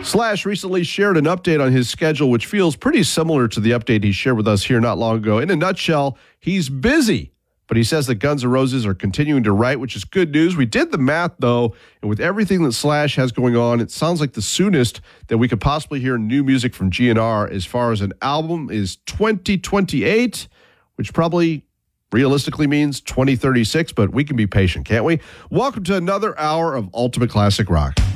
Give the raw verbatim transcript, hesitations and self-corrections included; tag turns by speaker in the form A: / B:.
A: Slash recently shared an update on his schedule, which feels pretty similar to the update he shared with us here not long ago. In a nutshell, he's busy, but he says that Guns N' Roses are continuing to write, which is good news. We did the math, though, and with everything that Slash has going on, it sounds like the soonest that we could possibly hear new music from G N R as far as an album is twenty twenty-eight, which probably realistically means twenty thirty-six, but we can be patient, can't we? Welcome to another hour of Ultimate Classic Rock.